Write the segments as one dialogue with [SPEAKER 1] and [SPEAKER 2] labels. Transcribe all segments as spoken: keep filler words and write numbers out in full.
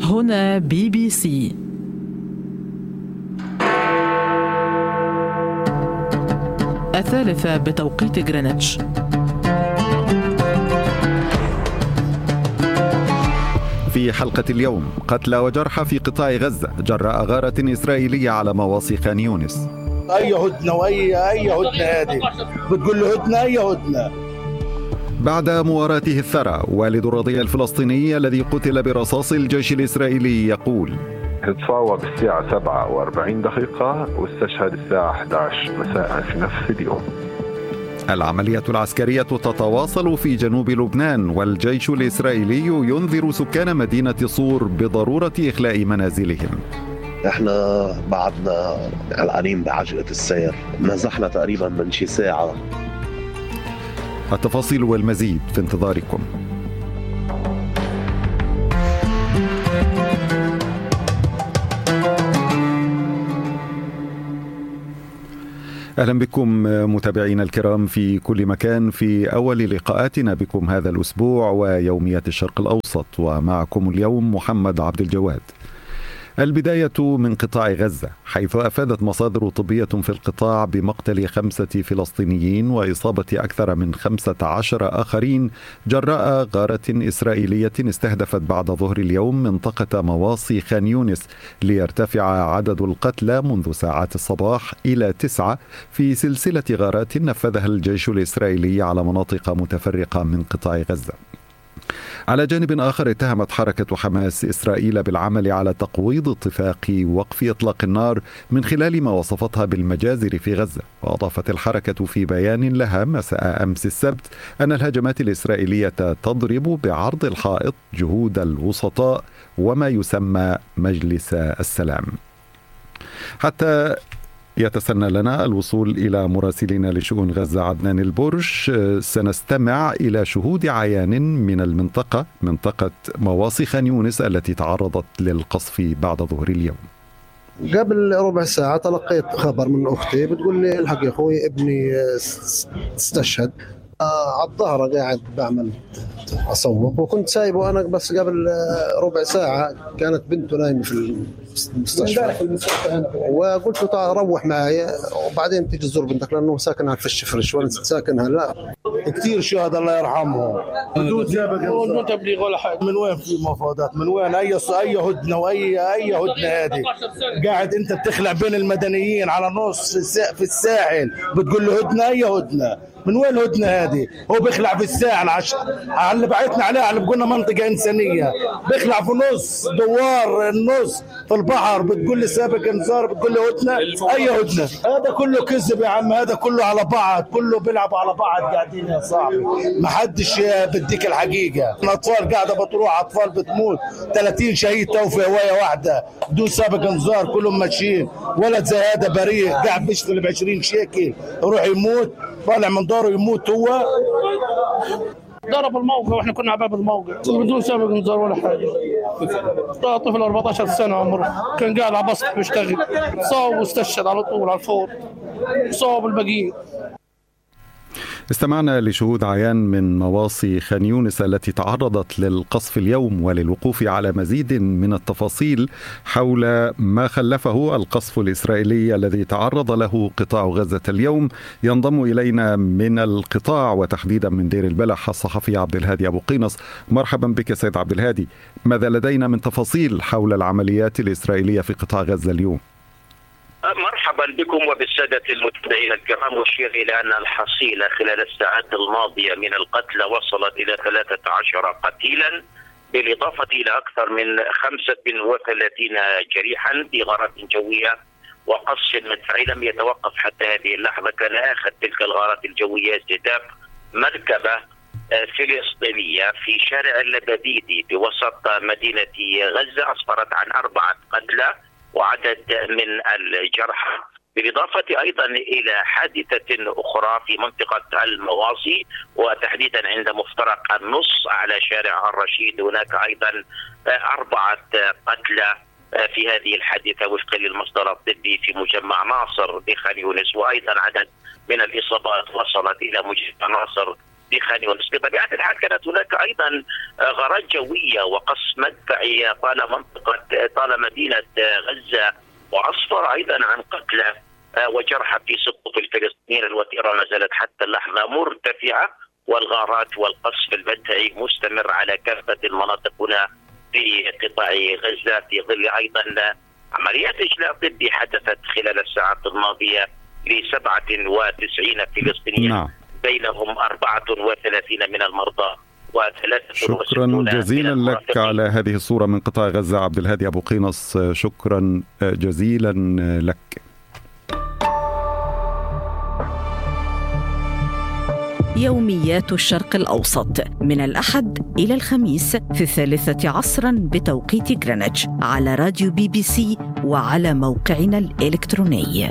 [SPEAKER 1] هنا بي بي سي. الثالثة بتوقيت غرينتش.
[SPEAKER 2] في حلقة اليوم: قتلى وجرحى في قطاع غزة جراء غارة إسرائيلية على مواصي خان يونس.
[SPEAKER 3] أي هدنة وأي أي هدنة هذه بتقول له هدنة أي هدنة.
[SPEAKER 2] بعد مواراته الثرى، والد الرضيع الفلسطيني الذي قتل برصاص الجيش الإسرائيلي يقول:
[SPEAKER 4] تصاوب الساعة سبعة وأربعين دقيقة واستشهد الساعة أحد عشر مساء في نفس اليوم.
[SPEAKER 2] العملية العسكرية تتواصل في جنوب لبنان، والجيش الإسرائيلي ينذر سكان مدينة صور بضرورة إخلاء منازلهم.
[SPEAKER 5] احنا بعدنا قلقانين بعجلة السير، نزحنا تقريبا من شي ساعة.
[SPEAKER 2] التفاصيل والمزيد في انتظاركم. أهلا بكم متابعينا الكرام في كل مكان في أول لقاءاتنا بكم هذا الأسبوع ويوميات الشرق الأوسط، ومعكم اليوم محمد عبد الجواد. البداية من قطاع غزة، حيث أفادت مصادر طبية في القطاع بمقتل خمسة فلسطينيين وإصابة أكثر من خمسة عشر آخرين جراء غارة إسرائيلية استهدفت بعد ظهر اليوم منطقة مواصي خان يونس، ليرتفع عدد القتلى منذ ساعات الصباح إلى تسعة في سلسلة غارات نفذها الجيش الإسرائيلي على مناطق متفرقة من قطاع غزة. على جانب آخر، اتهمت حركة حماس إسرائيل بالعمل على تقويض اتفاق وقف إطلاق النار من خلال ما وصفتها بالمجازر في غزة. وأضافت الحركة في بيان لها مساء أمس السبت أن الهجمات الإسرائيلية تضرب بعرض الحائط جهود الوسطاء وما يسمى مجلس السلام. حتى يتسنى لنا الوصول إلى مراسلنا لشؤون غزة عدنان البرش، سنستمع إلى شهود عيان من المنطقة منطقة مواصي خان يونس التي تعرضت للقصف بعد ظهر اليوم.
[SPEAKER 6] قبل ربع ساعة تلقيت خبر من أختي بتقول لي الحق يا أخوي ابني استشهد. آه على الظهر قاعد بعمل أصوب، وكنت سايبه أنا بس قبل ربع ساعة كانت بنته نايمة في المستشفى، وقلت له تعال روح معي وبعدين تيجي تزور بنتك لأنه ساكنها في الشفرش وأنا ساكنها. لا
[SPEAKER 3] كثير شهداء الله يرحمهم بدون سابق تبليغ ولا حاجة. من وين في مفاوضات؟ من وين أي أي هدنة وأي أي هدنة هذه؟ قاعد أنت بتخلع بين المدنيين على نص في الساحل بتقول له هدنة أي هدنة؟ من وين الهدنة هذه؟ هو بيخلع في الساعة العشر على اللي بعتنا عليها، على اللي بقولنا منطقة إنسانية، بيخلع في نص دوار النص في البحر بتقول لي سابق انذار بتقول لي هدنة أي هدنة؟ هذا كله كذب يا عم، هذا كله على بعض، كله بيلعبوا على بعض قاعدين يا صاحبي، ما حدش بديك الحقيقة. الأطفال قاعدة بتروح، أطفال بتموت، ثلاثين شهيد تو في هواية واحدة بدون سابق انذار، كلهم ماشيين. ولد زي هذا بريء قاعد بيشتغل ب عشرين شيكل يروح يموت، طالع من داره يموت. هو
[SPEAKER 7] ضرب الموقع واحنا كنا على باب الموقع بدون سابق انذار ولا حاجه. طفل أربعة عشر سنه عمره كان قاعد على بسط بيشتغل، صاب واستشهد على طول على الفور، صاب الباقيين.
[SPEAKER 2] استمعنا لشهود عيان من مواصي خان يونس التي تعرضت للقصف اليوم، وللوقوف على مزيد من التفاصيل حول ما خلفه القصف الإسرائيلي الذي تعرض له قطاع غزة اليوم، ينضم إلينا من القطاع وتحديدا من دير البلح الصحفي عبد الهادي أبو قينص. مرحبا بك سيد عبد الهادي، ماذا لدينا من تفاصيل حول العمليات الإسرائيلية في قطاع غزة اليوم؟
[SPEAKER 8] مرحبا بكم وبالسادة المتابعين الكرام. أشير إلى أن الحصيلة خلال الساعات الماضية من القتلى وصلت إلى ثلاثة عشر قتيلا، بالإضافة إلى أكثر من خمسة وثلاثين جريحا في غارات جوية وقصف مدفعي لم يتوقف حتى هذه اللحظة. كان آخر تلك الغارات الجوية استهداف مركبة فلسطينية في شارع اللبديدي بوسط مدينة غزة، أسفرت عن أربعة قتلى وعدد من الجرحى، بالإضافة أيضا إلى حادثة أخرى في منطقة المواصي وتحديدا عند مفترق النص على شارع الرشيد. هناك أيضا أربعة قتلى في هذه الحادثة وفقا للمصدر الطبي في مجمع ناصر بخان يونس، وأيضا عدد من الإصابات وصلت إلى مجمع ناصر بخان يونس. بطبيعة الحال كانت هناك أيضا غارات جوية وقصف مدفعي طال منطقة طال مدينة غزة، وأسفر أيضا عن قتلى وجرحى في صفوف الفلسطينيين. الوتيرة ما زالت حتى اللحظة مرتفعة، والغارات والقصف المدفعي مستمر على كافة المناطق هنا في قطاع غزة، في ظل أيضا عمليات إجلاء طبي حدثت خلال الساعات الماضية لسبعة وتسعين فلسطينيا. نعم. بينهم أربعة وثلاثين من المرضى وثلاثة
[SPEAKER 2] شكرا جزيلا لك على هذه الصورة من قطاع غزة عبد الهادي أبو قينص، شكرا جزيلا لك.
[SPEAKER 9] يوميات الشرق الأوسط من الأحد إلى الخميس في الثالثة عصرا بتوقيت غرينتش على راديو بي بي سي وعلى موقعنا الإلكتروني.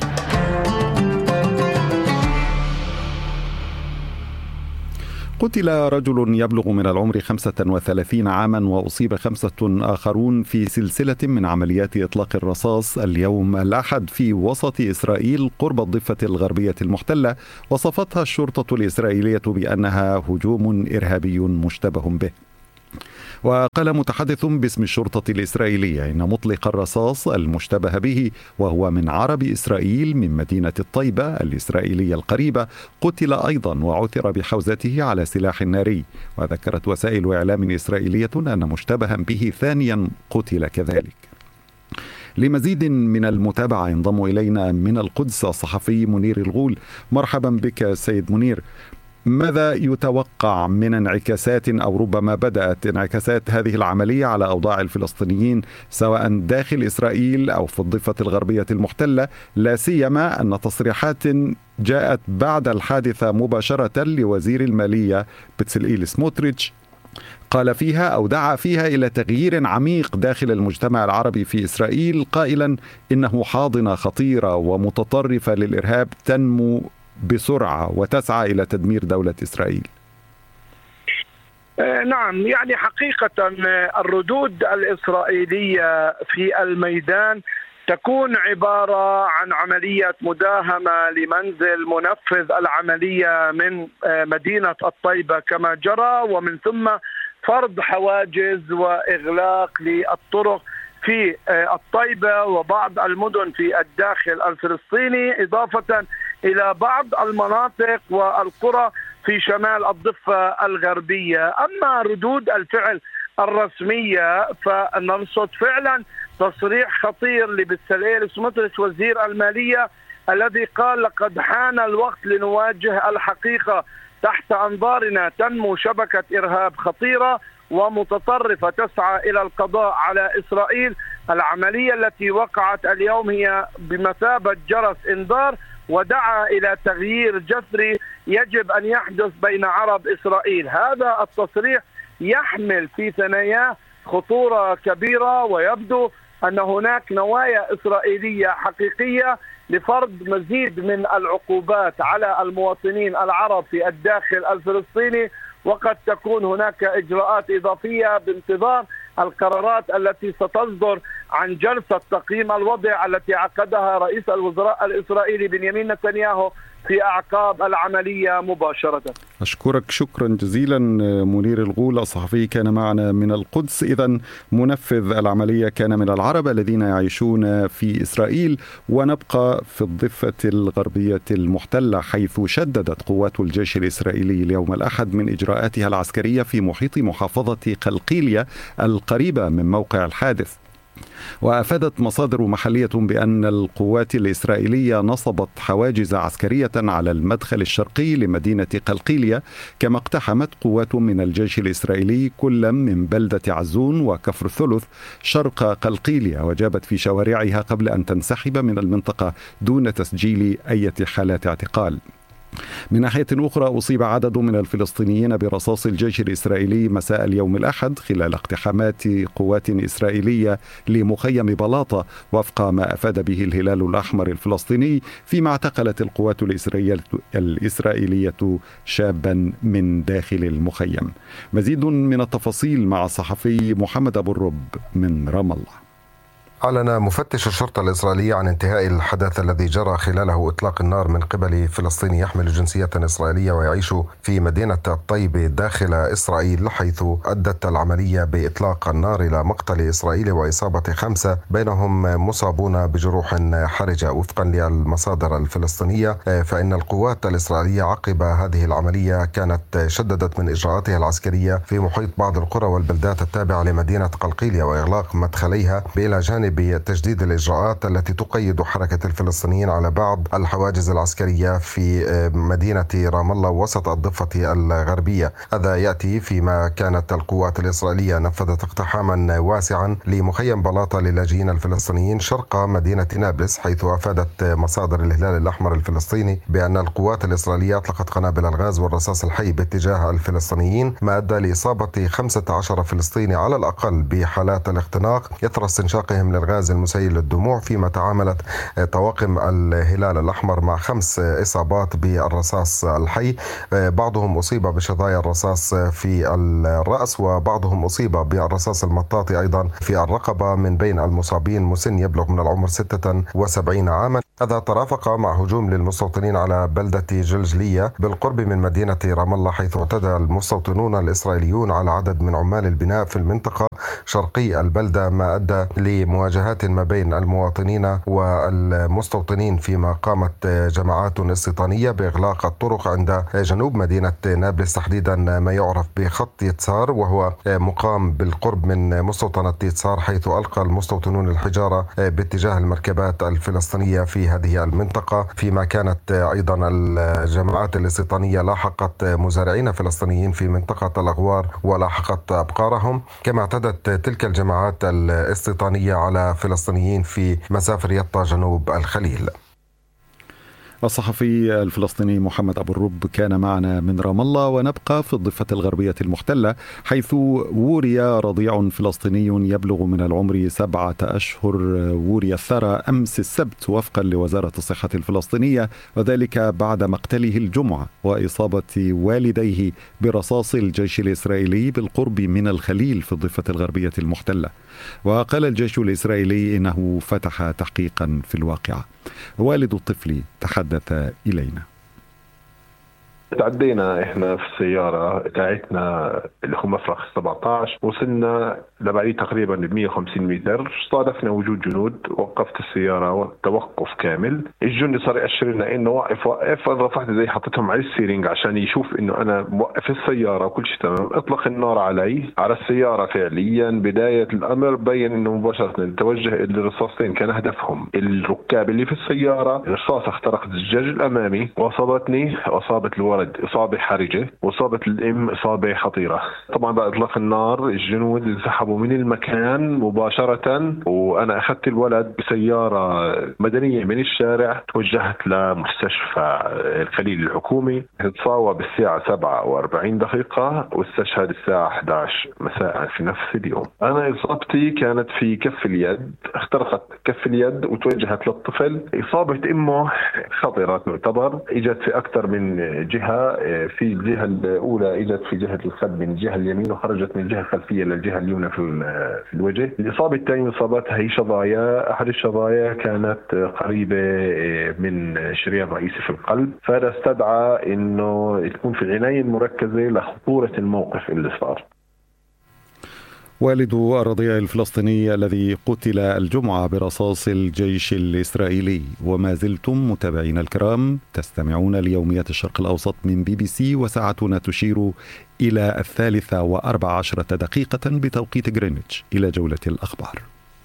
[SPEAKER 2] قتل رجل يبلغ من العمر خمسة وثلاثين عاما وأصيب خمسة آخرون في سلسلة من عمليات إطلاق الرصاص اليوم الأحد في وسط إسرائيل قرب الضفة الغربية المحتلة. وصفتها الشرطة الإسرائيلية بأنها هجوم إرهابي مشتبه به. وقال متحدث باسم الشرطة الإسرائيلية إن مطلق الرصاص المشتبه به وهو من عرب إسرائيل من مدينة الطيبة الإسرائيلية القريبة قتل أيضا وعثر بحوزته على سلاح ناري. وذكرت وسائل إعلام إسرائيلية أن مشتبها به ثانيا قتل كذلك. لمزيد من المتابعة ينضم إلينا من القدس الصحفي منير الغول. مرحبا بك سيد منير. ماذا يتوقع من انعكاسات أو ربما بدأت انعكاسات هذه العملية على أوضاع الفلسطينيين سواء داخل إسرائيل أو في الضفة الغربية المحتلة، لا سيما أن تصريحات جاءت بعد الحادثة مباشرة لوزير المالية بتسلئيل سموتريتش قال فيها أو دعا فيها إلى تغيير عميق داخل المجتمع العربي في إسرائيل، قائلا إنه حاضنة خطيرة ومتطرفة للإرهاب تنمو بسرعة وتسعى إلى تدمير دولة إسرائيل.
[SPEAKER 10] نعم، يعني حقيقة الردود الإسرائيلية في الميدان تكون عبارة عن عملية مداهمة لمنزل منفذ العملية من مدينة الطيبة كما جرى، ومن ثم فرض حواجز وإغلاق للطرق في الطيبة وبعض المدن في الداخل الفلسطيني، إضافة إلى بعض المناطق والقرى في شمال الضفة الغربية. أما ردود الفعل الرسمية فنرصد فعلا تصريح خطير لبتسلئيل سموتريتش وزير المالية الذي قال لقد حان الوقت لنواجه الحقيقة، تحت أنظارنا تنمو شبكة إرهاب خطيرة ومتطرفة تسعى إلى القضاء على إسرائيل. العملية التي وقعت اليوم هي بمثابة جرس إنذار، ودعا إلى تغيير جذري يجب أن يحدث بين عرب إسرائيل. هذا التصريح يحمل في ثناياه خطورة كبيرة، ويبدو أن هناك نوايا إسرائيلية حقيقية لفرض مزيد من العقوبات على المواطنين العرب في الداخل الفلسطيني، وقد تكون هناك إجراءات إضافية بانتظار القرارات التي ستصدر عن جلسة تقييم الوضع التي عقدها رئيس الوزراء الإسرائيلي بنيامين نتنياهو في أعقاب العملية مباشرة.
[SPEAKER 2] أشكرك شكرا جزيلا منير الغول الصحفي كان معنا من القدس. إذن منفذ العملية كان من العرب الذين يعيشون في إسرائيل. ونبقى في الضفة الغربية المحتلة، حيث شددت قوات الجيش الإسرائيلي اليوم الأحد من إجراءاتها العسكرية في محيط محافظة قلقيلية القريبة من موقع الحادث. وأفادت مصادر محلية بأن القوات الإسرائيلية نصبت حواجز عسكرية على المدخل الشرقي لمدينة قلقيلية، كما اقتحمت قوات من الجيش الإسرائيلي كل من بلدة عزون وكفر ثلث شرق قلقيلية، وجابت في شوارعها قبل أن تنسحب من المنطقة دون تسجيل أي حالات اعتقال. من ناحية أخرى، أصيب عدد من الفلسطينيين برصاص الجيش الإسرائيلي مساء اليوم الأحد خلال اقتحامات قوات إسرائيلية لمخيم بلاطة، وفق ما أفاد به الهلال الأحمر الفلسطيني، فيما اعتقلت القوات الإسرائيلية شابا من داخل المخيم. مزيد من التفاصيل مع الصحفي محمد أبو الرب من رام الله.
[SPEAKER 11] أعلن مفتش الشرطة الإسرائيلية عن انتهاء الحدث الذي جرى خلاله إطلاق النار من قبل فلسطيني يحمل جنسية إسرائيلية ويعيش في مدينة الطيبة داخل إسرائيل، حيث أدت العملية بإطلاق النار إلى مقتل إسرائيلي وإصابة خمسة بينهم مصابون بجروح حرجة. وفقا للمصادر الفلسطينية فإن القوات الإسرائيلية عقب هذه العملية كانت شددت من إجراءاتها العسكرية في محيط بعض القرى والبلدات التابعة لمدينة قلقيلية وإغلاق مدخليها، بإلى جانب بتجديد الإجراءات التي تقيد حركة الفلسطينيين على بعض الحواجز العسكرية في مدينة رام الله وسط الضفة الغربية. هذا يأتي فيما كانت القوات الإسرائيلية نفذت اقتحاما واسعا لمخيم بلاطة للاجئين الفلسطينيين شرق مدينة نابلس، حيث أفادت مصادر الهلال الأحمر الفلسطيني بأن القوات الإسرائيلية أطلقت قنابل الغاز والرصاص الحي باتجاه الفلسطينيين، ما أدى لإصابة خمسة عشر فلسطيني على الأقل بحالات الاختناق يثر استنشاقهم للغاز المسيل للدموع، فيما تعاملت طواقم الهلال الأحمر مع خمس إصابات بالرصاص الحي، بعضهم أصيب بشظايا الرصاص في الرأس وبعضهم أصيب بالرصاص المطاطي أيضا في الرقبة. من بين المصابين مسن يبلغ من العمر ستة وسبعين عاما. هذا ترافق مع هجوم للمستوطنين على بلدة جلجلية بالقرب من مدينة رام الله، حيث اعتدى المستوطنون الإسرائيليون على عدد من عمال البناء في المنطقة شرقي البلدة، ما أدى لمواجهات ما بين المواطنين والمستوطنين، فيما قامت جماعات استيطانية بإغلاق الطرق عند جنوب مدينة نابلس، تحديدا ما يعرف بخط يتسار وهو مقام بالقرب من مستوطنة يتسار، حيث ألقى المستوطنون الحجارة باتجاه المركبات الفلسطينية في هذه المنطقة، فيما كانت أيضا الجماعات الاستيطانية لاحقت مزارعين فلسطينيين في منطقة الأغوار ولاحقت أبقارهم، كما اعتدت تلك الجماعات الاستيطانية على فلسطينيين في مسافر يطا جنوب الخليل.
[SPEAKER 2] الصحفي الفلسطيني محمد أبو الرب كان معنا من رام الله. ونبقى في الضفة الغربية المحتلة، حيث وري رضيع فلسطيني يبلغ من العمر سبعة أشهر وري الثرى أمس السبت وفقا لوزارة الصحة الفلسطينية، وذلك بعد مقتله الجمعة وإصابة والديه برصاص الجيش الإسرائيلي بالقرب من الخليل في الضفة الغربية المحتلة. وقال الجيش الإسرائيلي إنه فتح تحقيقا في الواقعة. والد الطفل تحدث إلينا.
[SPEAKER 4] تعدينا احنا في السيارة تاعتنا اللي هو مفرق سبعة عشر، وصلنا لبعيد تقريبا مئة وخمسين متر، صادفنا وجود جنود. وقفت السيارة توقف كامل، الجندي صار يأشر لنا انه وقف وقف، انا رفعت زي حطيتهم على السيرينج عشان يشوف انه انا موقف السيارة وكل شيء تمام. اطلق النار علي على السيارة فعليا. بداية الامر بين انه مباشرة توجه الرصاصتين كان هدفهم الركاب اللي في السيارة. الرصاصة اخترقت الزجاج الامامي واصابتني واصابت الولد إصابة حرجة، وإصابة الأم إصابة خطيرة. طبعا بعد إطلاق النار الجنود انسحبوا من المكان مباشرة، وأنا أخذت الولد بسيارة مدنية من الشارع، توجهت لمستشفى الخليل الحكومي. تصاوب الساعة سبعة وأربعين دقيقة واستشهد الساعة أحد عشر مساء في نفس اليوم. أنا إصابتي كانت في كف اليد، اخترقت كف اليد وتوجهت للطفل. إصابة أمه خطيرة تعتبر، إجت في أكثر من جهة. في الجهة الأولى إجت في جهة الخد من الجهة اليمين، وخرجت من الجهة الخلفية للجهة اليمنى في الوجه. الإصابة الثانية إصابتها هي شظايا، أحد الشظايا كانت قريبة من شريان رئيسي في القلب، فهذا استدعى إنه تكون في العناية المركزة لخطورة الموقف اللي صار.
[SPEAKER 2] والد الرضيع الفلسطيني الذي قتل الجمعة برصاص الجيش الإسرائيلي. وما زلتم متابعين الكرام تستمعون ليوميات الشرق الأوسط من بي بي سي، وساعتنا تشير إلى الثالثة وأربع عشرة دقيقة بتوقيت غرينتش. إلى جولة الأخبار.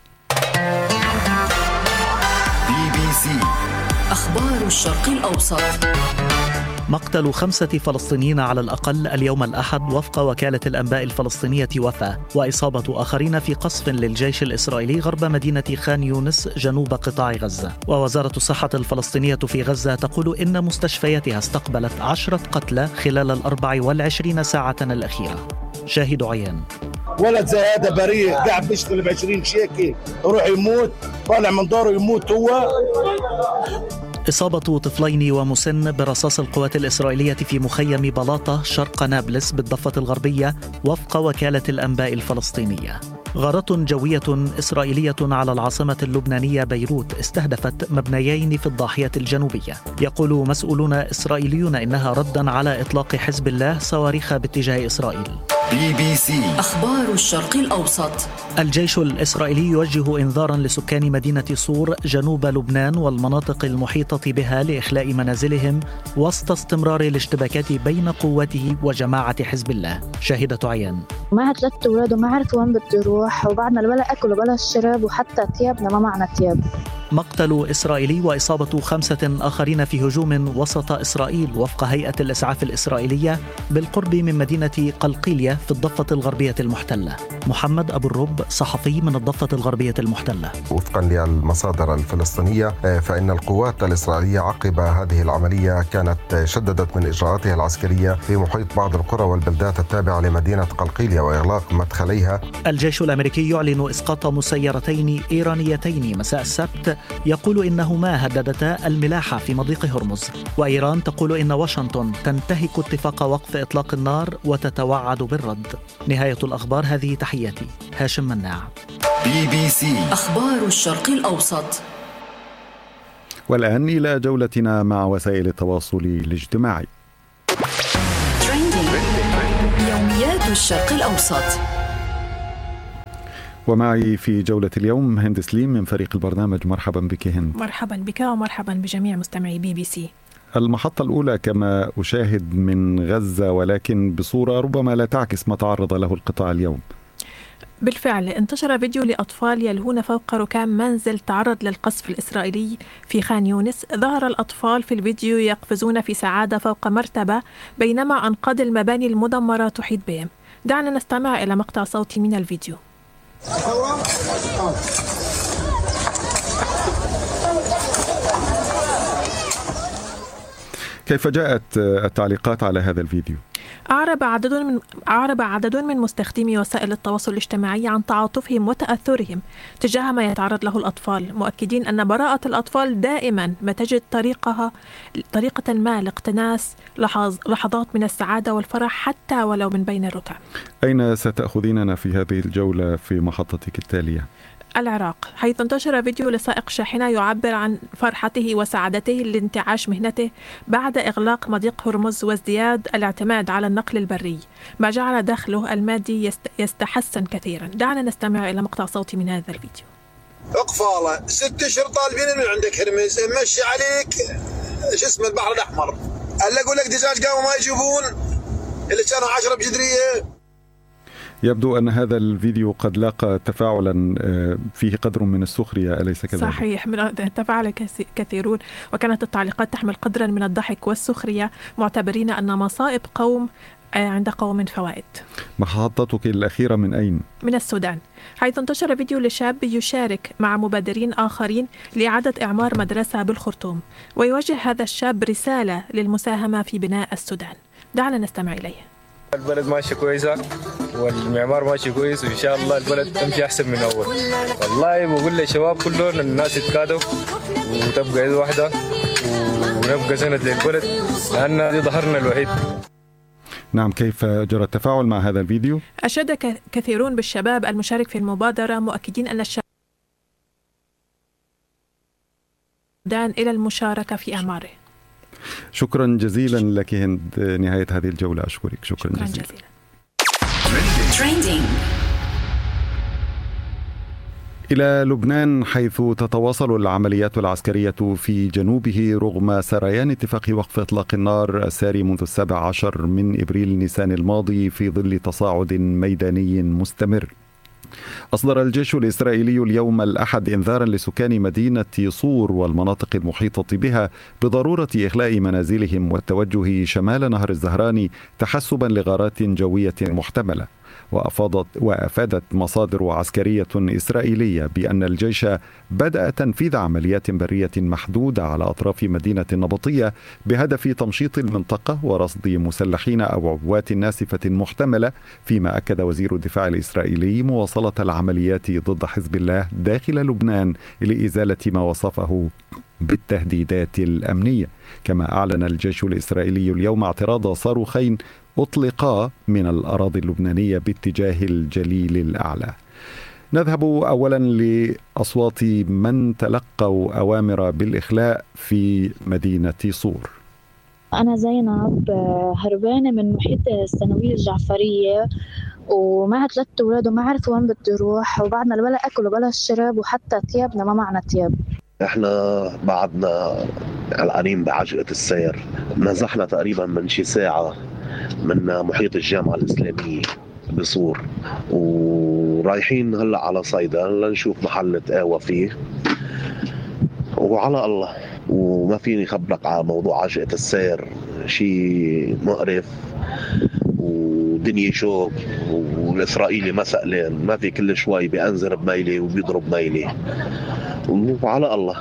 [SPEAKER 12] بي بي سي أخبار الشرق الأوسط.
[SPEAKER 13] مقتل خمسة فلسطينيين على الأقل اليوم الأحد وفق وكالة الأنباء الفلسطينية وفاة، وإصابة آخرين في قصف للجيش الإسرائيلي غرب مدينة خان يونس جنوب قطاع غزة. ووزارة الصحة الفلسطينية في غزة تقول إن مستشفياتها استقبلت عشرة قتلى خلال الأربع والعشرين ساعة الأخيرة. شاهد عيان.
[SPEAKER 3] ولد زي هذا بريء قاعد بيشتغل بعشرين شيكي يروح يموت، طالع من داره يموت هو.
[SPEAKER 13] إصابة طفلين ومسن برصاص القوات الإسرائيلية في مخيم بلاطة شرق نابلس بالضفة الغربية وفق وكالة الأنباء الفلسطينية. غارات جوية إسرائيلية على العاصمة اللبنانية بيروت استهدفت مبنيين في الضاحية الجنوبية. يقول مسؤولون إسرائيليون إنها ردا على إطلاق حزب الله صواريخ باتجاه إسرائيل.
[SPEAKER 12] بي بي سي أخبار الشرق الأوسط.
[SPEAKER 13] الجيش الإسرائيلي يوجه إنذارا لسكان مدينة صور جنوب لبنان والمناطق المحيطة بها لإخلاء منازلهم وسط استمرار الاشتباكات بين قواته وجماعة حزب الله. شاهدة عيان:
[SPEAKER 14] معها ثلاث أولاد وما عرف وين بده يروح، وبعدنا ولا أكل ولا شرب، وحتى ثيابنا ما معنا ثياب.
[SPEAKER 13] مقتل إسرائيلي وإصابة خمسة آخرين في هجوم وسط إسرائيل وفق هيئة الإسعاف الإسرائيلية بالقرب من مدينة قلقيلية في الضفة الغربية المحتلة. محمد أبو الرب، صحفي من الضفة الغربية المحتلة:
[SPEAKER 11] وفقا للمصادر الفلسطينية فإن القوات الإسرائيلية عقب هذه العملية كانت شددت من إجراءاتها العسكرية في محيط بعض القرى والبلدات التابعة لمدينة قلقيلية وإغلاق مدخليها.
[SPEAKER 13] الجيش الأمريكي يعلن إسقاط مسيرتين إيرانيتين مساء السبت، يقول إنهما هددتا الملاحة في مضيق هرمز، وإيران تقول إن واشنطن تنتهك اتفاق وقف إطلاق النار وتتوعد بالرد. نهاية الأخبار. هذه تحياتي هاشم مناع.
[SPEAKER 12] بي بي سي أخبار الشرق الأوسط.
[SPEAKER 2] والآن إلى جولتنا مع وسائل التواصل الاجتماعي.
[SPEAKER 12] يوميات الشرق الأوسط.
[SPEAKER 2] ومعي في جولة اليوم هند سليم من فريق البرنامج. مرحبا بك هند.
[SPEAKER 15] مرحبا بك ومرحبا بجميع مستمعي بي بي سي.
[SPEAKER 2] المحطة الأولى كما أشاهد من غزة، ولكن بصورة ربما لا تعكس ما تعرض له القطاع اليوم.
[SPEAKER 15] بالفعل انتشر فيديو لأطفال يلهون فوق ركام منزل تعرض للقصف الإسرائيلي في خان يونس. ظهر الأطفال في الفيديو يقفزون في سعادة فوق مرتبة بينما أنقاض المباني المدمرة تحيط بهم. دعنا نستمع إلى مقطع صوتي من الفيديو.
[SPEAKER 2] كيف جاءت التعليقات على هذا الفيديو؟
[SPEAKER 15] أعرب عدد من أعرب عدد من مستخدمي وسائل التواصل الاجتماعي عن تعاطفهم وتأثرهم تجاه ما يتعرض له الأطفال، مؤكدين أن براءة الأطفال دائما ما تجد طريقها طريقة ما لاقتناص لحظ لحظات من السعادة والفرح حتى ولو من بين الركام.
[SPEAKER 2] أين ستأخذيننا في هذه الجولة في محطتك التالية؟
[SPEAKER 15] العراق، حيث انتشر فيديو لسائق شاحنة يعبر عن فرحته وسعادته لانتعاش مهنته بعد إغلاق مضيق هرمز وازدياد الاعتماد على النقل البري، ما جعل دخله المادي يستحسن كثيرا. دعنا نستمع إلى مقطع صوتي من هذا الفيديو.
[SPEAKER 16] اقفاله ست اشهر طالبين من عندك هرمز، مشي عليك شو اسمه البحر الأحمر، هلا أقول لك دجاج قاموا ما يجيبون اللي كانوا عشرة بجدرية.
[SPEAKER 2] يبدو أن هذا الفيديو قد لاقى تفاعلا فيه قدر من السخرية، أليس كذلك؟
[SPEAKER 15] صحيح، تفاعل كثيرون وكانت التعليقات تحمل قدرا من الضحك والسخرية، معتبرين أن مصائب قوم عند قوم فوائد.
[SPEAKER 2] محطتك الأخيرة من أين؟
[SPEAKER 15] من السودان، حيث انتشر فيديو لشاب يشارك مع مبادرين آخرين لإعادة إعمار مدرسة بالخرطوم، ويوجه هذا الشاب رسالة للمساهمة في بناء السودان. دعنا نستمع إليه.
[SPEAKER 17] البلد ماشي كويسة والمعمار ماشي كويس، وإن شاء الله البلد تمشي أحسن من أول. والله بقول للشباب كلهم الناس يتكادوا وتبقى يد واحدة ونبقى سند للبلد، لأن هذه ظهرنا الوحيد.
[SPEAKER 2] نعم، كيف جرى التفاعل مع هذا الفيديو؟
[SPEAKER 15] أشاد كثيرون بالشباب المشارك في المبادرة، مؤكدين أن الشباب إلى المشاركة في أعماره.
[SPEAKER 2] شكرا جزيلا لك هند. نهاية هذه الجولة أشكرك. شكرا, شكرا جزيلا, جزيلا. إلى لبنان، حيث تتواصل العمليات العسكرية في جنوبه رغم سريان اتفاق وقف إطلاق النار الساري منذ السابع عشر من إبريل نيسان الماضي في ظل تصاعد ميداني مستمر. أصدر الجيش الإسرائيلي اليوم الأحد إنذارا لسكان مدينة صور والمناطق المحيطة بها بضرورة إخلاء منازلهم والتوجه شمال نهر الزهران تحسبا لغارات جوية محتملة. وأفادت, وأفادت مصادر عسكرية إسرائيلية بأن الجيش بدأ تنفيذ عمليات برية محدودة على أطراف مدينة النبطية بهدف تمشيط المنطقة ورصد مسلحين أو عبوات ناسفة محتملة، فيما أكد وزير الدفاع الإسرائيلي مواصلة العمليات ضد حزب الله داخل لبنان لإزالة ما وصفه بالتهديدات الأمنية. كما أعلن الجيش الإسرائيلي اليوم اعتراض صاروخين أطلقا من الأراضي اللبنانية باتجاه الجليل الأعلى. نذهب أولا لأصوات من تلقوا أوامر بالإخلاء في مدينة صور.
[SPEAKER 14] أنا زينب، هربانة من محيط الثانوية الجعفرية ومعها ثلاث أولاد وما عرف وين بدي أروح، وبعدنا بلا أكل وبلا الشرب وحتى ثيابنا ما معنا ثياب.
[SPEAKER 5] احنا بعدنا علقانين بعجلة السير، نزحنا تقريبا من شي ساعة من محيط الجامعة الإسلامية بصور، ورايحين هلا على صيدا لنشوف محل نتقاوى فيه وعلى الله. وما فيني خبرك على موضوع عجلة السير، شي مقرف ودنيا شوق، والإسرائيلي مساء ليل، ما في كل شوي بينزر بميلي وبيضرب ميلي، وعلى الله.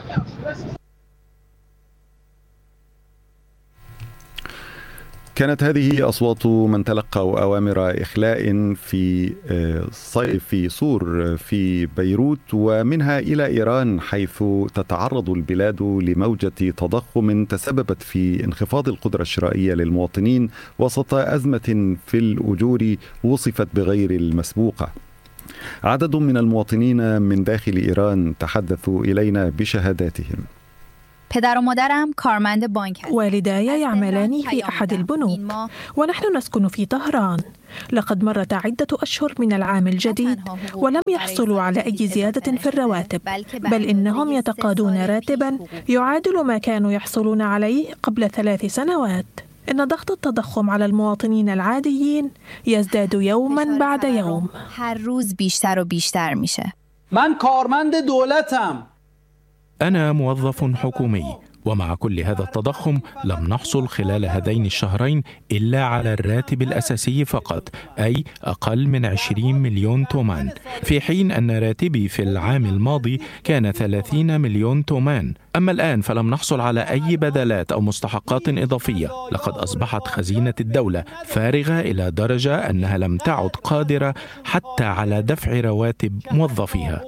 [SPEAKER 2] كانت هذه أصوات من تلقوا أوامر إخلاء في في صور في بيروت، ومنها إلى إيران، حيث تتعرض البلاد لموجة تضخم تسببت في انخفاض القدرة الشرائية للمواطنين وسط أزمة في الأجور وصفت بغير المسبوقة. عدد من المواطنين من داخل إيران تحدثوا إلينا بشهاداتهم.
[SPEAKER 18] پدر و مادرم کارمند بانک هستند.
[SPEAKER 15] والداي يعملان في أحد البنوك ونحن نسكن في طهران. لقد مرت عدة أشهر من العام الجديد ولم يحصلوا على أي زيادة في الرواتب، بل إنهم يتقاضون راتبا يعادل ما كانوا يحصلون عليه قبل ثلاث سنوات. إن ضغط التضخم على المواطنين العاديين يزداد يوما بعد يوم.
[SPEAKER 18] هر روز بیشتر و بیشتر میشه.
[SPEAKER 19] من کارمند دولتم.
[SPEAKER 20] أنا موظف حكومي، ومع كل هذا التضخم لم نحصل خلال هذين الشهرين إلا على الراتب الأساسي فقط، أي أقل من عشرين مليون تومان، في حين أن راتبي في العام الماضي كان ثلاثين مليون تومان. أما الآن فلم نحصل على أي بدلات أو مستحقات إضافية. لقد أصبحت خزينة الدولة فارغة إلى درجة أنها لم تعد قادرة حتى على دفع رواتب موظفيها.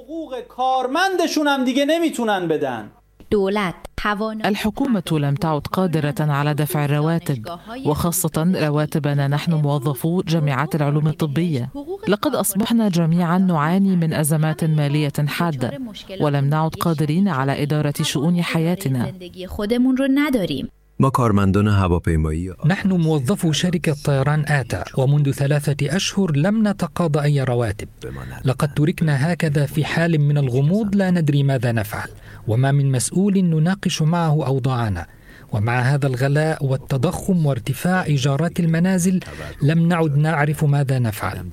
[SPEAKER 1] الحكومة لم تعد قادرة على دفع الرواتب، وخاصة رواتبنا نحن موظفو جامعات العلوم الطبية. لقد أصبحنا جميعا نعاني من أزمات مالية حادة، ولم نعد قادرين على إدارة شؤون حياتنا.
[SPEAKER 21] ما کارمندان هواپیمایی.
[SPEAKER 22] نحن موظفو شركة طيران آتا، ومنذ ثلاثة أشهر لم نتقاضى أي رواتب. لقد تركنا هكذا في حال من الغموض، لا ندري ماذا نفعل، وما من مسؤول نناقش معه أوضاعنا. ومع هذا الغلاء والتضخم وارتفاع إيجارات المنازل لم نعد نعرف ماذا نفعل.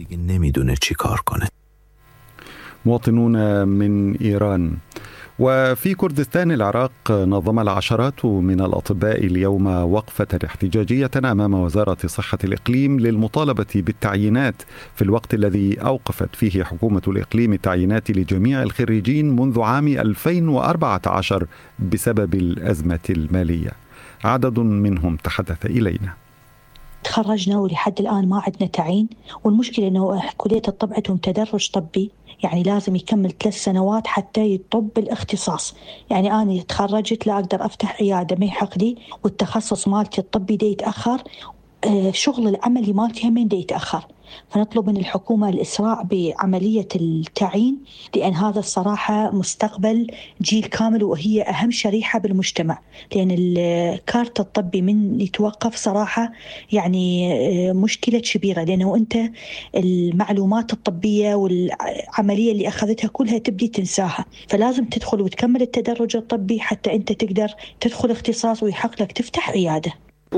[SPEAKER 2] مواطنون من إيران. وفي كردستان العراق نظم العشرات من الأطباء اليوم وقفة احتجاجية أمام وزارة صحة الإقليم للمطالبة بالتعيينات في الوقت الذي أوقفت فيه حكومة الإقليم التعيينات لجميع الخريجين منذ عام ألفين وأربعة عشر بسبب الأزمة المالية. عدد منهم تحدث إلينا.
[SPEAKER 23] تخرجنا ولحد الآن ما عندنا تعيين، والمشكلة أنه كلية الطب عندهم تدرج طبي، يعني لازم يكمل ثلاث سنوات حتى يطب الاختصاص. يعني أنا تخرجت لا أقدر أفتح عيادة، ما يحق لي، والتخصص مالتي الطبي دا يتأخر، آه شغل العملي مالتي همين دا يتأخر. فنطلب من الحكومة الإسراع بعملية التعيين، لأن هذا الصراحة مستقبل جيل كامل، وهي أهم شريحة بالمجتمع. لأن الكارت الطبي من يتوقف صراحة يعني مشكلة كبيرة، لأنه أنت المعلومات الطبية والعملية اللي أخذتها كلها تبدي تنساها. فلازم تدخل وتكمل التدرج الطبي حتى أنت تقدر تدخل اختصاص ويحق لك تفتح عيادة.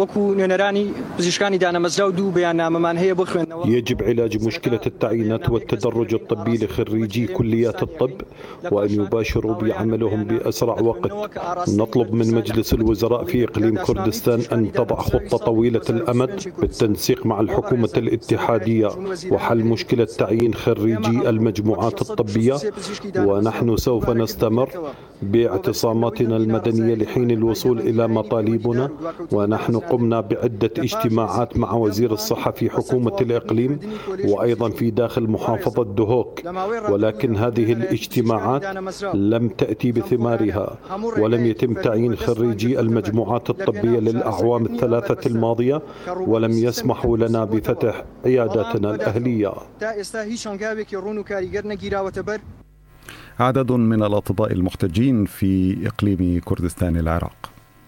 [SPEAKER 24] يجب علاج مشكلة التعيينات والتدرج الطبي لخريجي كليات الطب، وأن يباشروا بعملهم بأسرع وقت. نطلب من مجلس الوزراء في إقليم كردستان أن تضع خطة طويلة الأمد بالتنسيق مع الحكومة الاتحادية وحل مشكلة تعيين خريجي المجموعات الطبية. ونحن سوف نستمر باعتصاماتنا المدنية لحين الوصول إلى مطالبنا، ونحن قمنا بعدة اجتماعات مع وزير الصحة في حكومة الإقليم وأيضا في داخل محافظة دهوك، ولكن هذه الاجتماعات لم تأتي بثمارها، ولم يتم تعيين خريجي المجموعات الطبية للأعوام الثلاثة الماضية، ولم يسمحوا لنا بفتح عياداتنا الأهلية.
[SPEAKER 2] عدد من الأطباء المحتجين في إقليم كردستان العراق.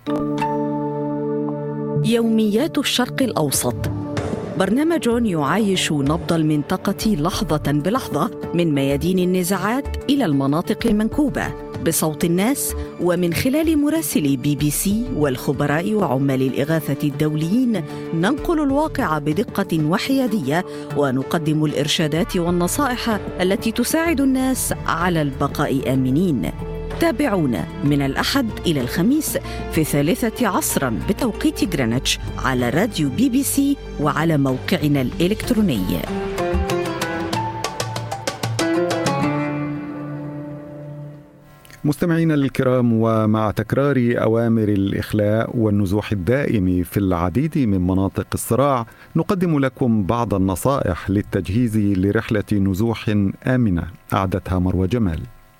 [SPEAKER 6] يوميات الشرق الأوسط، برنامج يعايش نبض المنطقة لحظة بلحظة من ميادين النزاعات إلى المناطق المنكوبة، بصوت الناس ومن خلال مراسلي بي بي سي والخبراء وعمال الإغاثة الدوليين. ننقل الواقع بدقة وحيادية ونقدم الإرشادات والنصائح التي تساعد الناس على البقاء آمنين. تابعونا من الأحد إلى الخميس في الثالثة عصرا بتوقيت غرينتش على راديو بي بي سي وعلى موقعنا الإلكتروني.
[SPEAKER 2] مستمعينا الكرام، ومع تكرار أوامر الإخلاء والنزوح الدائم في العديد من مناطق الصراع، نقدم لكم بعض النصائح للتجهيز لرحلة نزوح آمنة أعدتها مروى جمال.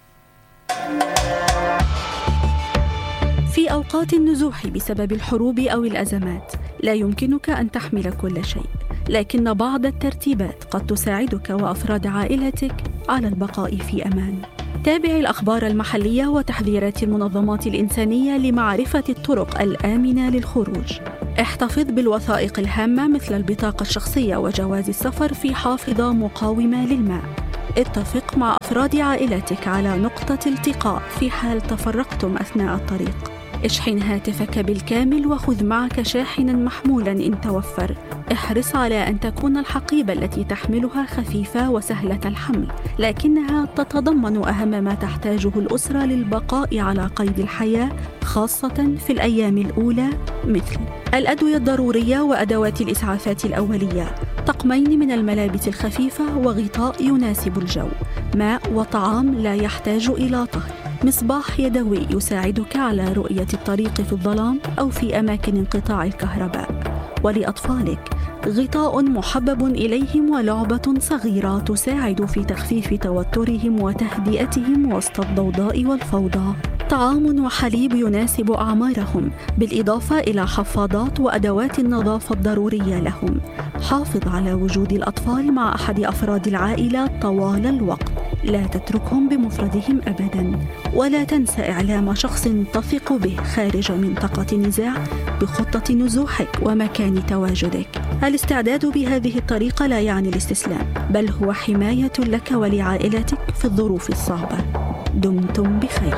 [SPEAKER 7] في أوقات النزوح بسبب الحروب أو الأزمات لا يمكنك أن تحمل كل شيء، لكن بعض الترتيبات قد تساعدك وأفراد عائلتك على البقاء في أمان. تابع الأخبار المحلية وتحذيرات المنظمات الإنسانية لمعرفة الطرق الآمنة للخروج. احتفظ بالوثائق الهامة مثل البطاقة الشخصية وجواز السفر في حافظة مقاومة للماء. اتفق مع أفراد عائلتك على نقطة التقاء في حال تفرقتم أثناء الطريق. اشحن هاتفك بالكامل وخذ معك شاحناً محمولاً إن توفر. احرص على أن تكون الحقيبة التي تحملها خفيفة وسهلة الحمل، لكنها تتضمن أهم ما تحتاجه الأسرة للبقاء على قيد الحياة، خاصة في الأيام الأولى، مثل الأدوية الضرورية وأدوات الإسعافات الأولية، طقمين من الملابس الخفيفة وغطاء يناسب الجو، ماء وطعام لا يحتاج إلى طهي، مصباح يدوي يساعدك على رؤية الطريق في الظلام أو في أماكن انقطاع الكهرباء. ولأطفالك غطاء محبب إليهم ولعبة صغيرة تساعد في تخفيف توترهم وتهدئتهم وسط الضوضاء والفوضى. طعام وحليب يناسب أعمارهم، بالإضافة إلى حفاضات وأدوات النظافة الضرورية لهم. حافظ على وجود الأطفال مع أحد أفراد العائلة طوال الوقت، لا تتركهم بمفردهم أبداً. ولا تنسى إعلام شخص تثق به خارج منطقة نزاع بخطة نزوحك ومكان تواجدك. الاستعداد بهذه الطريقة لا يعني الاستسلام، بل هو حماية لك ولعائلتك في الظروف الصعبة. دمتم بخير.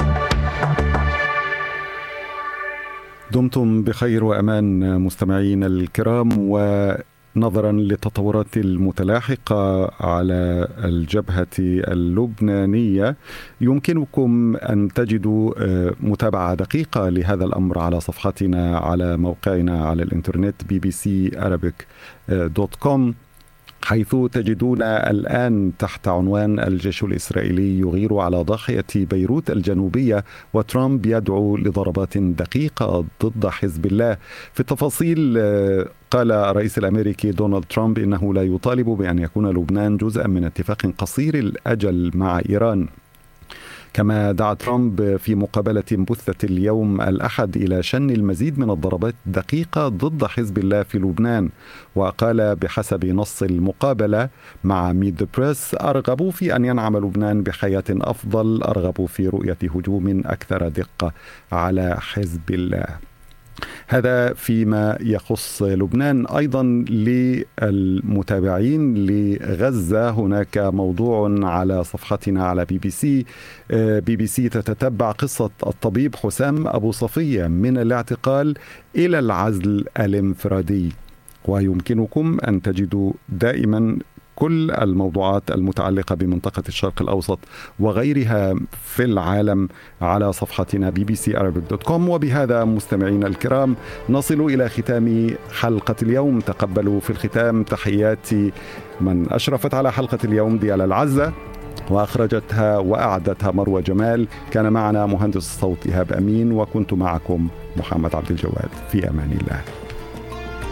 [SPEAKER 2] دمتم بخير وأمان مستمعين الكرام. ونظرا للتطورات المتلاحقة على الجبهة اللبنانية، يمكنكم أن تجدوا متابعة دقيقة لهذا الأمر على صفحتنا على موقعنا على الإنترنت بي بي سي أرابيك دوت كوم، حيث تجدون الآن تحت عنوان الجيش الإسرائيلي يغير على ضاحية بيروت الجنوبية وترامب يدعو لضربات دقيقة ضد حزب الله. في التفاصيل قال الرئيس الأمريكي دونالد ترامب إنه لا يطالب بأن يكون لبنان جزءا من اتفاق قصير الأجل مع إيران. كما دعا ترامب في مقابلة بثت اليوم الأحد إلى شن المزيد من الضربات الدقيقة ضد حزب الله في لبنان، وقال بحسب نص المقابلة مع ميت ذا بريس: أرغب في أن ينعم لبنان بحياة أفضل، أرغب في رؤية هجوم أكثر دقة على حزب الله. هذا فيما يخص لبنان. أيضا للمتابعين لغزة هناك موضوع على صفحتنا على بي بي سي. بي بي سي تتتبع قصة الطبيب حسام أبو صفية من الاعتقال إلى العزل الانفرادي، ويمكنكم أن تجدوا دائما كل الموضوعات المتعلقة بمنطقة الشرق الأوسط وغيرها في العالم على صفحتنا بي بي سي أرابيك دوت كوم. وبهذا مستمعينا الكرام نصل إلى ختام حلقة اليوم. تقبلوا في الختام تحياتي من أشرفت على حلقة اليوم ديال العزة، وأخرجتها وأعدتها مروى جمال. كان معنا مهندس الصوت إيهاب أمين، وكنت معكم محمد عبد الجواد. في أمان الله.